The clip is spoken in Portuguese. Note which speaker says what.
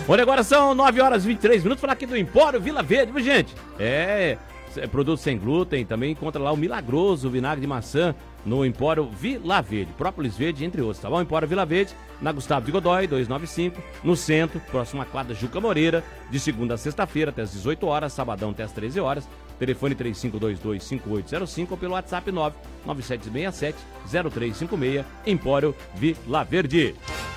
Speaker 1: Olha, agora são 9 horas e 23 minutos. Falar aqui do Empório Vila Verde, viu, gente? Produto sem glúten. Também encontra lá o milagroso vinagre de maçã no Empório Vila Verde. Própolis Verde, entre outros, tá bom? Empório Vila Verde, na Gustavo de Godoy, 295, no centro, próximo à quadra Juca Moreira, de segunda a sexta-feira, até às 18 horas, sabadão até às 13 horas. Telefone 3522-5805 ou pelo WhatsApp 99767-0356, Empório Vila Verde.